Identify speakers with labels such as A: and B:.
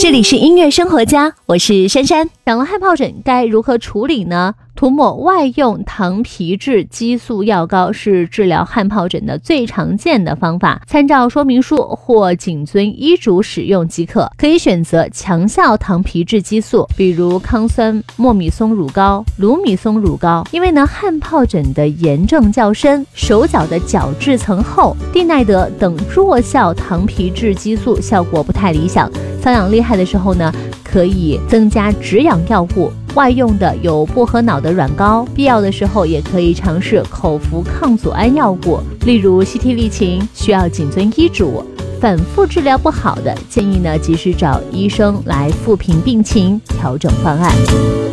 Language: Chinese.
A: 这里是音乐生活家，我是珊珊。
B: 长了汗疱疹该如何处理呢？涂抹外用糖皮质激素药膏是治疗汗疱疹的最常见的方法，参照说明书或谨遵医嘱使用即可。可以选择强效糖皮质激素，比如康酸莫米松乳膏、卢米松乳膏。因为呢，汗疱疹的炎症较深，手脚的角质层厚，地奈德等弱效糖皮质激素效果不太理想。瘙痒厉害的时候呢，可以增加止痒药物。外用的有薄荷脑的软膏，必要的时候也可以尝试口服抗组胺药物，例如西替利嗪，需要谨遵医嘱。反复治疗不好的，建议呢及时找医生来复评病情，调整方案。